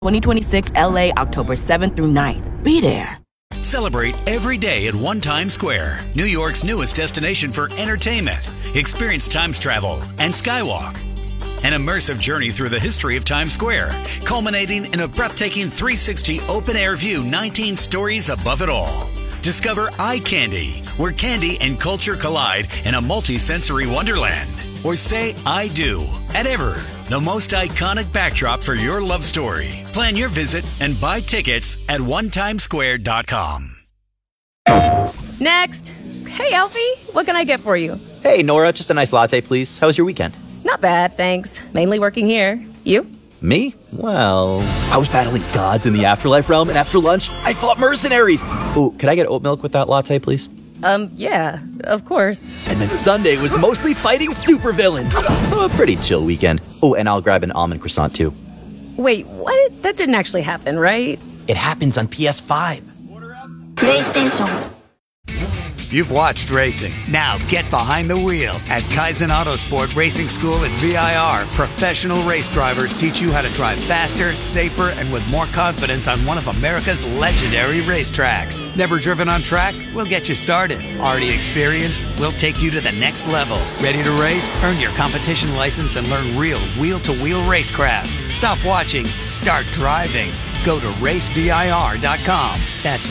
2026 LA, October 7th through 9th. Be there. Celebrate every day at One Times Square, New York's newest destination for entertainment. Experience Times travel and Skywalk. An immersive journey through the history of Times Square, culminating in a breathtaking 360 open-air view 19 stories above it all. Discover Eye Candy, where candy and culture collide in a multi-sensory wonderland. Or say I do at Ever, the most iconic backdrop for your love story. Plan your visit and buy tickets at onetimesquare.com. Next. Hey, Alfie, what can I get for you? Hey, Nora, just a nice latte, please. How was your weekend? Not bad, thanks. Mainly working here. You? Me? Well, I was battling gods in the afterlife realm, and after lunch, I fought mercenaries. Ooh, could I get oat milk with that latte, please? Yeah, of course. And then Sunday was mostly fighting supervillains. So a pretty chill weekend. Oh, and I'll grab an almond croissant, too. Wait, what? That didn't actually happen, right? It happens on PS5. PlayStation. You've watched racing. Now get behind the wheel at Kaizen Autosport Racing School at VIR. Professional race drivers teach you how to drive faster, safer, and with more confidence on one of America's legendary racetracks. Never driven on track? We'll get you started. Already experienced? We'll take you to the next level. Ready to race? Earn your competition license and learn real wheel-to-wheel racecraft. Stop watching. Start driving. Go to racevir.com. That's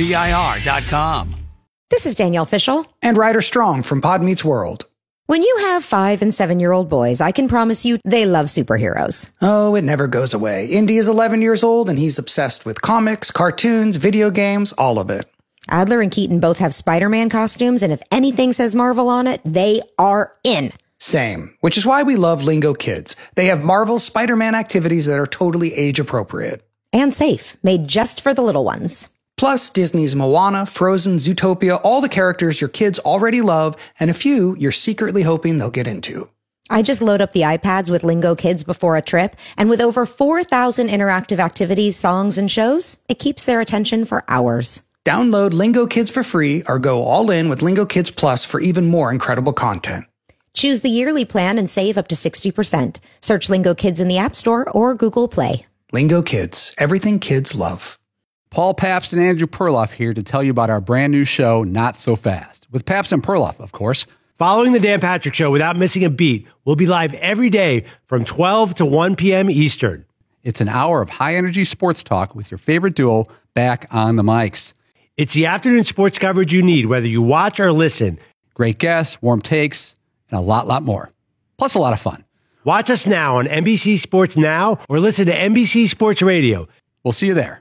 racevir.com. This is Danielle Fishel. And Ryder Strong from Pod Meets World. When you have 5- and 7-year-old boys, I can promise you they love superheroes. Oh, it never goes away. Indy is 11 years old and he's obsessed with comics, cartoons, video games, all of it. Adler and Keaton both have Spider-Man costumes, and if anything says Marvel on it, they are in. Same, which is why we love Lingo Kids. They have Marvel's Spider-Man activities that are totally age appropriate. And safe, made just for the little ones. Plus, Disney's Moana, Frozen, Zootopia, all the characters your kids already love, and a few you're secretly hoping they'll get into. I just load up the iPads with Lingo Kids before a trip, and with over 4,000 interactive activities, songs, and shows, it keeps their attention for hours. Download Lingo Kids for free or go all in with Lingo Kids Plus for even more incredible content. Choose the yearly plan and save up to 60%. Search Lingo Kids in the App Store or Google Play. Lingo Kids, everything kids love. Paul Pabst and Andrew Perloff here to tell you about our brand new show, Not So Fast, with Pabst and Perloff, of course. Following the Dan Patrick Show without missing a beat, we'll be live every day from 12 to 1 p.m. Eastern. It's an hour of high-energy sports talk with your favorite duo back on the mics. It's the afternoon sports coverage you need, whether you watch or listen. Great guests, warm takes, and a lot more. Plus a lot of fun. Watch us now on NBC Sports Now or listen to NBC Sports Radio. We'll see you there.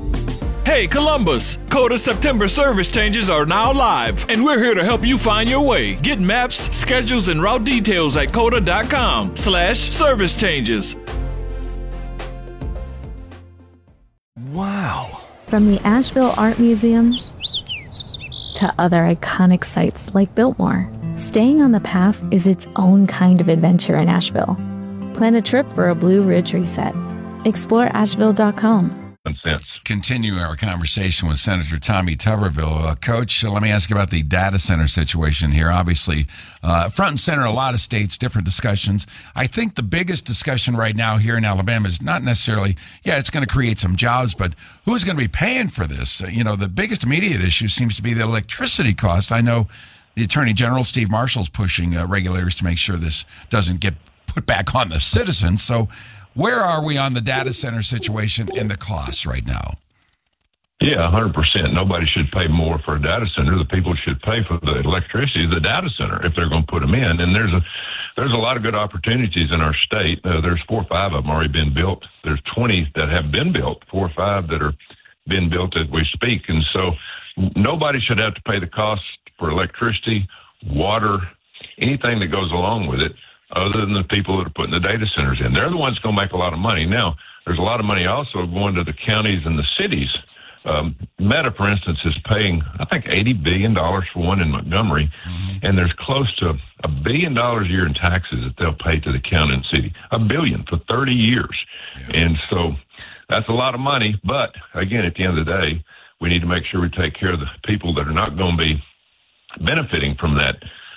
Hey, Columbus! Coda September service changes are now live, and we're here to help you find your way. Get maps, schedules, and route details at coda.com/service changes. Wow. From the Asheville Art Museum to other iconic sites like Biltmore, staying on the path is its own kind of adventure in Asheville. Plan a trip for a Blue Ridge reset. Explore Asheville.com. Continue our conversation with Senator Tommy Tuberville. Coach, let me ask you about the data center situation here. Obviously, front and center, a lot of states, different discussions. I think the biggest discussion right now here in Alabama is not necessarily, it's going to create some jobs, but who's going to be paying for this? The biggest immediate issue seems to be the electricity cost. I know the Attorney General, Steve Marshall's pushing regulators to make sure this doesn't get put back on the citizens. So where are we on the data center situation and the costs right now? Yeah, 100%. Nobody should pay more for a data center. The people should pay for the electricity of the data center if they're going to put them in. And there's a lot of good opportunities in our state. There's 4 or 5 of them already been built. There's 20 that have been built, 4 or 5 that are being built as we speak. And so nobody should have to pay the cost for electricity, water, anything that goes along with it, other than the people that are putting the data centers in. They're the ones going to make a lot of money. Now, there's a lot of money also going to the counties and the cities. Meta, for instance, is paying, I think, $80 billion for one in Montgomery, and there's close to $1 billion a year in taxes that they'll pay to the county and city. $1 billion for 30 years. Yeah. And so that's a lot of money. But, again, at the end of the day, we need to make sure we take care of the people that are not going to be benefiting from that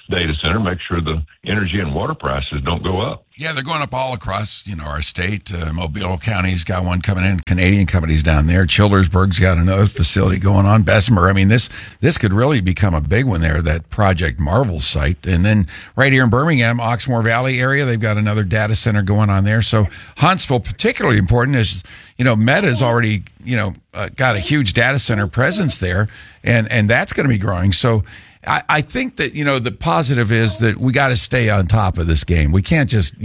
data center, make sure the energy and water prices don't go up. Yeah, they're going up all across, our state. Mobile County's got one coming in. Canadian companies down there. Childersburg's got another facility going on. Bessemer. I mean, this could really become a big one there, that Project Marvel site. And then right here in Birmingham, Oxmoor Valley area, they've got another data center going on there. So Huntsville, particularly important, is, Meta's already, got a huge data center presence there, and that's going to be growing. So I think that, the positive is that we got to stay on top of this game. We can't just,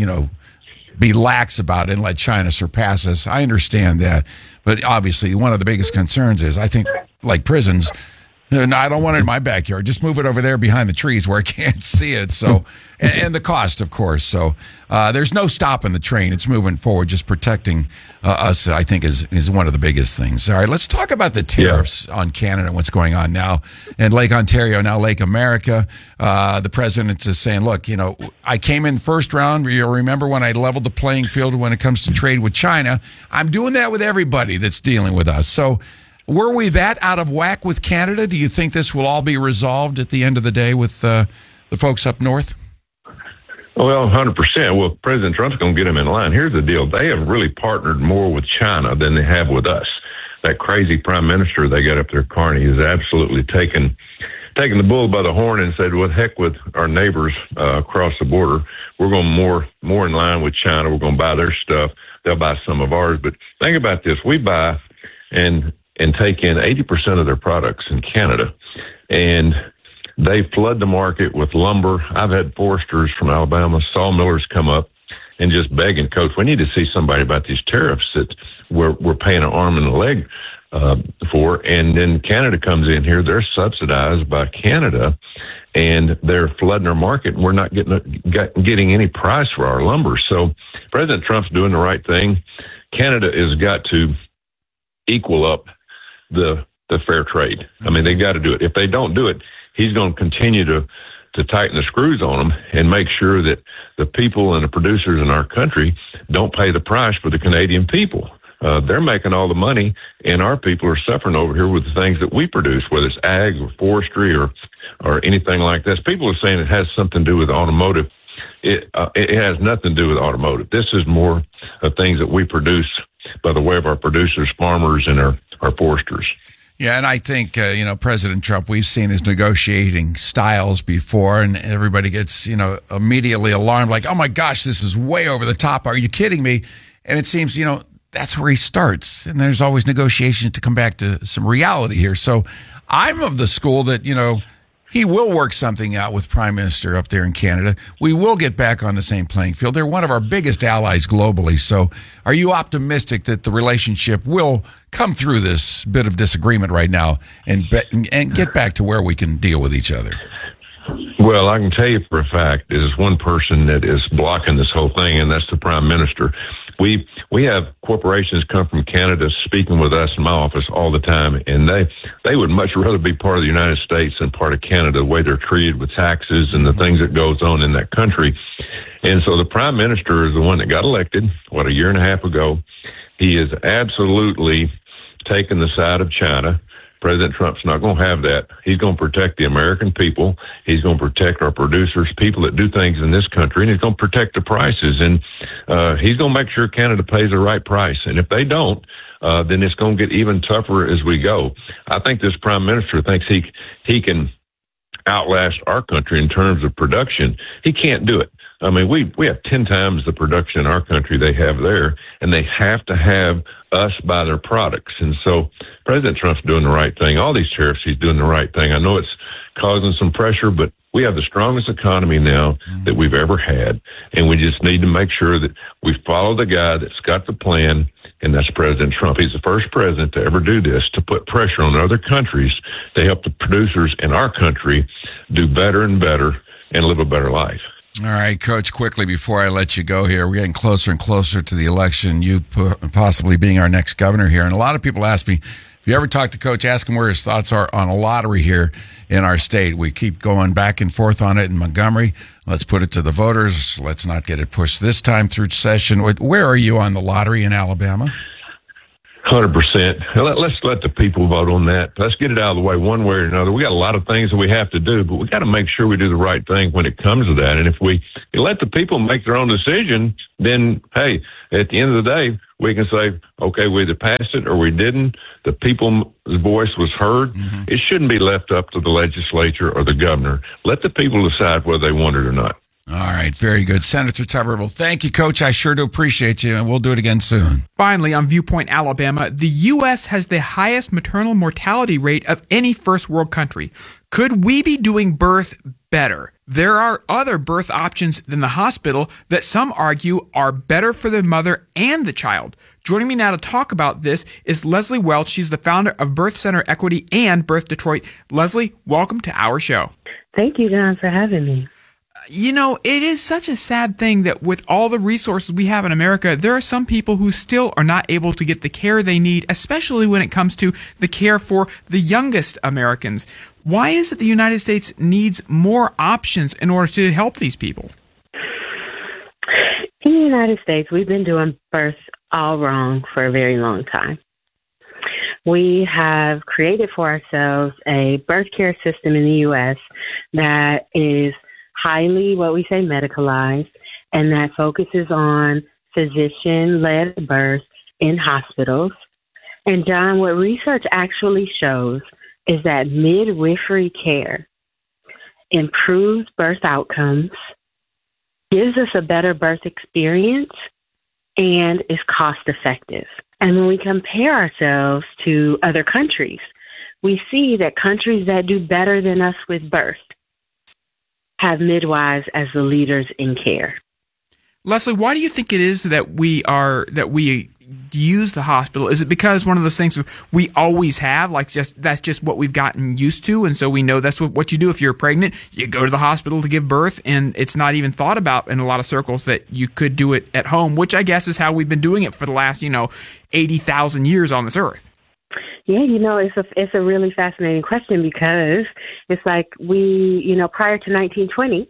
be lax about it and let China surpass us. I understand that. But obviously, one of the biggest concerns is, I think, like prisons, no, I don't want it in my backyard. Just move it over there behind the trees where I can't see it. So, and the cost, of course. So, there's no stopping the train. It's moving forward. Just protecting us, I think, is one of the biggest things. All right, let's talk about the tariffs on Canada and what's going on now. And Lake Ontario, now Lake America. The president is saying, look, I came in first round. You'll remember when I leveled the playing field when it comes to trade with China. I'm doing that with everybody that's dealing with us. So, were we that out of whack with Canada? Do you think this will all be resolved at the end of the day with the folks up north? Well, 100%. Well, President Trump's going to get them in line. Here's the deal. They have really partnered more with China than they have with us. That crazy prime minister they got up there, Carney, has absolutely taken the bull by the horn and said, well, heck with our neighbors across the border. We're going more in line with China. We're going to buy their stuff. They'll buy some of ours. But think about this. We buy and take in 80% of their products in Canada. And they flood the market with lumber. I've had foresters from Alabama, sawmillers come up and just begging, Coach, we need to see somebody about these tariffs that we're paying an arm and a leg for. And then Canada comes in here. They're subsidized by Canada, and they're flooding our market, and we're not getting any price for our lumber. So President Trump's doing the right thing. Canada has got to equal up the fair trade. I mean, they got to do it. If they don't do it, he's going to continue to tighten the screws on them and make sure that the people and the producers in our country don't pay the price for the Canadian people. They're making all the money, and our people are suffering over here with the things that we produce, whether it's ag or forestry or anything like this. People are saying it has something to do with automotive. It has nothing to do with automotive. This is more of things that we produce by the way of our producers, farmers, and our foresters. Yeah, and I think, President Trump, we've seen his negotiating styles before, and everybody gets, immediately alarmed, like, oh my gosh, this is way over the top. Are you kidding me? And it seems, that's where he starts. And there's always negotiations to come back to some reality here. So I'm of the school that, he will work something out with Prime Minister up there in Canada. We will get back on the same playing field. They're one of our biggest allies globally. So are you optimistic that the relationship will come through this bit of disagreement right now and get back to where we can deal with each other? Well, I can tell you for a fact, there's one person that is blocking this whole thing, and that's the Prime Minister. We have corporations come from Canada speaking with us in my office all the time, and they would much rather be part of the United States than part of Canada, the way they're treated with taxes and the things that goes on in that country. And so the Prime Minister is the one that got elected, a year and a half ago. He is absolutely taken the side of China. President Trump's not going to have that. He's going to protect the American people. He's going to protect our producers, people that do things in this country, and he's going to protect the prices. And he's going to make sure Canada pays the right price. And if they don't, then it's going to get even tougher as we go. I think this Prime Minister thinks he can outlast our country in terms of production. He can't do it. I mean, we have 10 times the production in our country they have there, and they have to have us buy their products. And so President Trump's doing the right thing. All these tariffs, he's doing the right thing. I know it's causing some pressure, but we have the strongest economy now that we've ever had, and we just need to make sure that we follow the guy that's got the plan, and that's President Trump. He's the first president to ever do this, to put pressure on other countries to help the producers in our country do better and better and live a better life. All right, Coach, quickly before I let you go here, we're getting closer and closer to the election, you possibly being our next governor here. And a lot of people ask me, if you ever talk to Coach, ask him where his thoughts are on a lottery here in our state. We keep going back and forth on it in Montgomery. Let's put it to the voters. Let's not get it pushed this time through session. Where are you on the lottery in Alabama? 100%. Let's let the people vote on that. Let's get it out of the way one way or another. We got a lot of things that we have to do, but we got to make sure we do the right thing when it comes to that. And if we let the people make their own decision, then, hey, at the end of the day, we can say, okay, we either passed it or we didn't. The people's voice was heard. Mm-hmm. It shouldn't be left up to the legislature or the governor. Let the people decide whether they want it or not. All right, very good. Senator Tuberville, thank you, Coach. I sure do appreciate you, and we'll do it again soon. Finally, on Viewpoint, Alabama, the U.S. has the highest maternal mortality rate of any first world country. Could we be doing birth better? There are other birth options than the hospital that some argue are better for the mother and the child. Joining me now to talk about this is Leslie Welch. She's the founder of Birth Center Equity and Birth Detroit. Leslie, welcome to our show. Thank you, John, for having me. You know, it is such a sad thing that with all the resources we have in America, there are some people who still are not able to get the care they need, especially when it comes to the care for the youngest Americans. Why is it the United States needs more options in order to help these people? In the United States, we've been doing birth all wrong for a very long time. We have created for ourselves a birth care system in the U.S. that is highly, what we say, medicalized, and that focuses on physician-led birth in hospitals. And John, what research actually shows is that midwifery care improves birth outcomes, gives us a better birth experience, and is cost-effective. And when we compare ourselves to other countries, we see that countries that do better than us with birth have midwives as the leaders in care. Leslie, why do you think it is that we use the hospital? Is it because one of those things we always have, that's just what we've gotten used to, and so we know that's what you do if you're pregnant? You go to the hospital to give birth, and it's not even thought about in a lot of circles that you could do it at home, which I guess is how we've been doing it for the last 80,000 years on this earth. Yeah, it's a really fascinating question because it's like prior to 1920,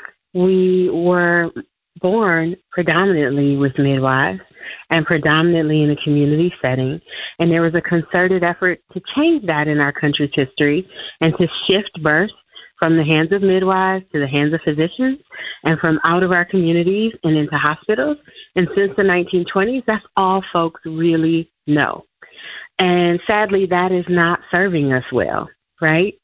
we were born predominantly with midwives and predominantly in a community setting. And there was a concerted effort to change that in our country's history and to shift birth from the hands of midwives to the hands of physicians and from out of our communities and into hospitals. And since the 1920s, that's all folks really know. And sadly, that is not serving us well, right?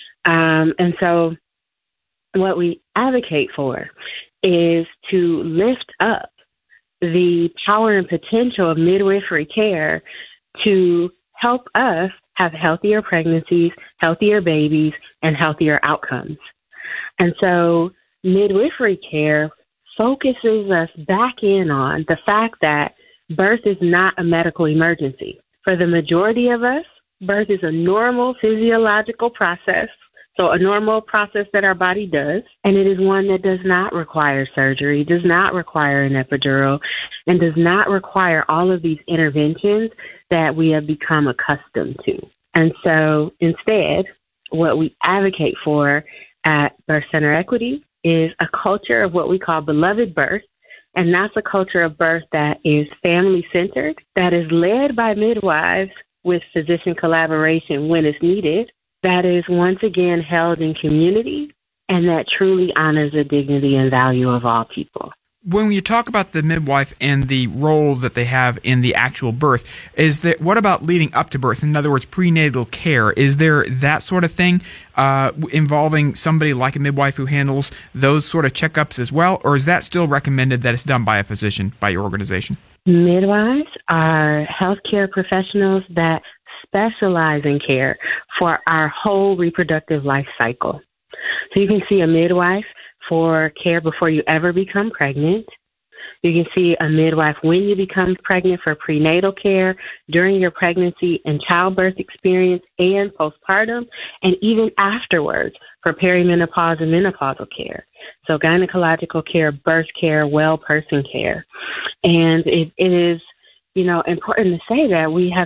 And so what we advocate for is to lift up the power and potential of midwifery care to help us have healthier pregnancies, healthier babies, and healthier outcomes. And so midwifery care focuses us back in on the fact that birth is not a medical emergency. For the majority of us, birth is a normal physiological process, so a normal process that our body does, and it is one that does not require surgery, does not require an epidural, and does not require all of these interventions that we have become accustomed to. And so instead, what we advocate for at Birth Center Equity is a culture of what we call beloved birth. And that's a culture of birth that is family-centered, that is led by midwives with physician collaboration when it's needed, that is once again held in community, and that truly honors the dignity and value of all people. When you talk about the midwife and the role that they have in the actual birth, what about leading up to birth? In other words, prenatal care. Is there that sort of thing involving somebody like a midwife who handles those sort of checkups as well? Or is that still recommended that it's done by a physician, by your organization? Midwives are healthcare professionals that specialize in care for our whole reproductive life cycle. So you can see a midwife for care before you ever become pregnant. You can see a midwife when you become pregnant for prenatal care, during your pregnancy and childbirth experience and postpartum, and even afterwards for perimenopause and menopausal care. So gynecological care, birth care, well person care. And it is, important to say that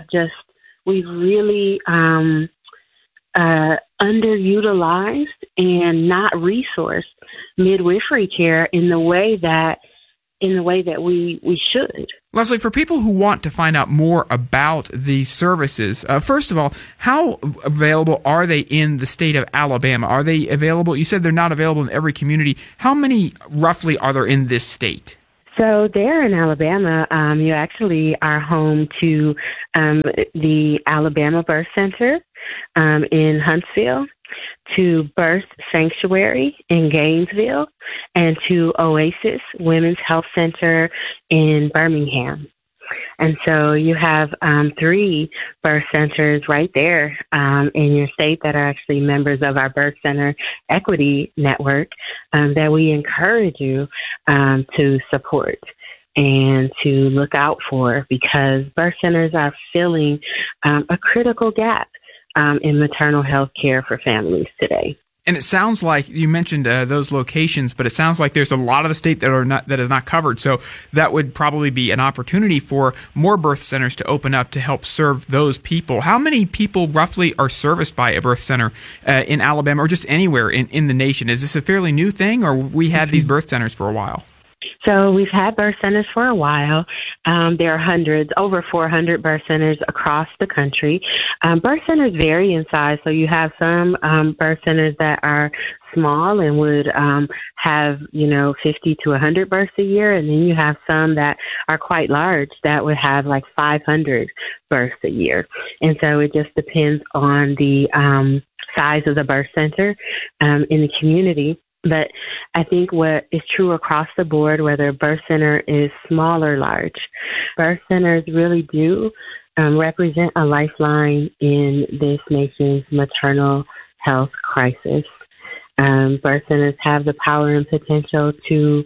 we've really underutilized and not resourced midwifery care in the way that in the way that we should. Leslie, for people who want to find out more about these services, first of all, how available are they in the state of Alabama? Are they available? You said they're not available in every community. How many roughly are there in this state? So there in Alabama, you actually are home to the Alabama Birth Center in Huntsville, to Birth Sanctuary in Gainesville, and to Oasis Women's Health Center in Birmingham. And so you have 3 birth centers right there in your state that are actually members of our Birth Center Equity Network that we encourage you to support and to look out for, because birth centers are filling a critical gap in maternal health care for families today. And it sounds like you mentioned those locations, but it sounds like there's a lot of the state that is not covered. So that would probably be an opportunity for more birth centers to open up to help serve those people. How many people roughly are serviced by a birth center in Alabama or just anywhere in the nation? Is this a fairly new thing, or we had these birth centers for a while? So we've had birth centers for a while. There are hundreds, over 400 birth centers across the country. Birth centers vary in size. So you have some birth centers that are small and would have, 50 to 100 births a year. And then you have some that are quite large that would have like 500 births a year. And so it just depends on the size of the birth center in the community. But I think what is true across the board, whether a birth center is small or large, birth centers really do represent a lifeline in this nation's maternal health crisis. Birth centers have the power and potential to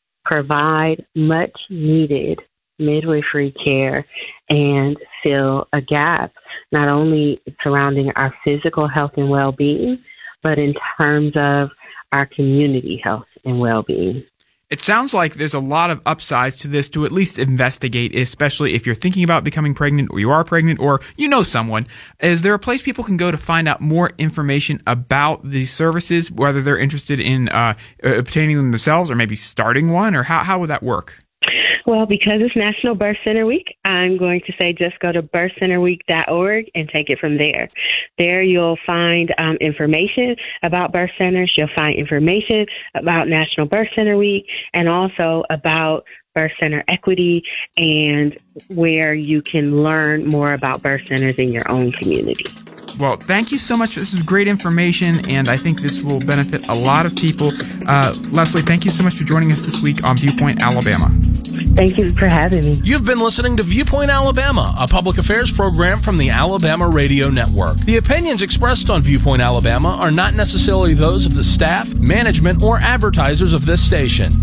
provide much needed midwifery care and fill a gap, not only surrounding our physical health and well-being, but in terms of our community health and well-being. It sounds like there's a lot of upsides to this to at least investigate, especially if you're thinking about becoming pregnant or you are pregnant or you know someone. Is there a place people can go to find out more information about these services, whether they're interested in obtaining them themselves or maybe starting one, or how would that work? Well, because it's National Birth Center Week, I'm going to say just go to birthcenterweek.org and take it from there. There you'll find information about birth centers. You'll find information about National Birth Center Week and also about birth center equity and where you can learn more about birth centers in your own community. Well, thank you so much. This is great information, and I think this will benefit a lot of people. Leslie, thank you so much for joining us this week on Viewpoint Alabama. Thank you for having me. You've been listening to Viewpoint Alabama, a public affairs program from the Alabama Radio Network. The opinions expressed on Viewpoint Alabama are not necessarily those of the staff, management, or advertisers of this station.